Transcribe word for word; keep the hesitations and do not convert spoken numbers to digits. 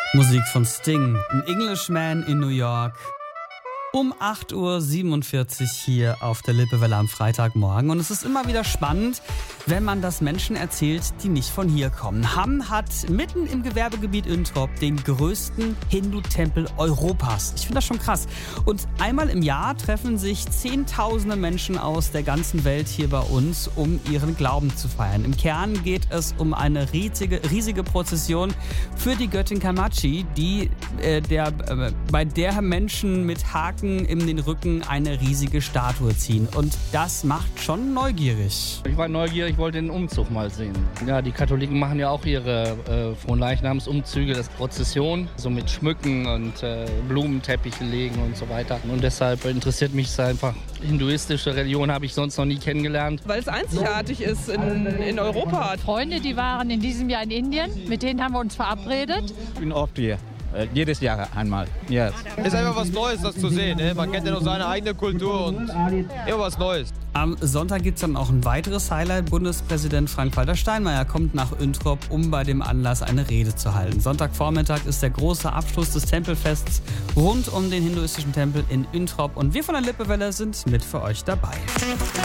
Musik von Sting, ein Englishman in New York. Um acht Uhr siebenundvierzig hier auf der Lippewelle am Freitagmorgen. Und es ist immer wieder spannend, wenn man das Menschen erzählt, die nicht von hier kommen. Hamm hat mitten im Gewerbegebiet Üntrop den größten Hindu-Tempel Europas. Ich finde das schon krass. Und einmal im Jahr treffen sich Zehntausende Menschen aus der ganzen Welt hier bei uns, um ihren Glauben zu feiern. Im Kern geht es um eine riesige, riesige Prozession für die Göttin Kamachi, die, äh, der, äh, bei der Menschen mit Haken in den Rücken eine riesige Statue ziehen. Und das macht schon neugierig. Ich war neugierig, ich wollte den Umzug mal sehen. Ja, die Katholiken machen ja auch ihre äh, Fronleichnamsumzüge, das Prozession, so mit Schmücken und äh, Blumenteppiche legen und so weiter. Und deshalb interessiert mich es einfach. Hinduistische Religion habe ich sonst noch nie kennengelernt. Weil es einzigartig ist in, in Europa. Freunde, die waren in diesem Jahr in Indien, mit denen haben wir uns verabredet. Ich bin oft hier. Jedes Jahr einmal. Yes. Ist einfach was Neues, das zu sehen. Ne? Man kennt ja noch seine eigene Kultur und immer was Neues. Am Sonntag gibt es dann auch ein weiteres Highlight. Bundespräsident Frank-Walter Steinmeier kommt nach Üntrop, um bei dem Anlass eine Rede zu halten. Sonntagvormittag ist der große Abschluss des Tempelfests rund um den hinduistischen Tempel in Üntrop. Und wir von der Lippewelle sind mit für euch dabei.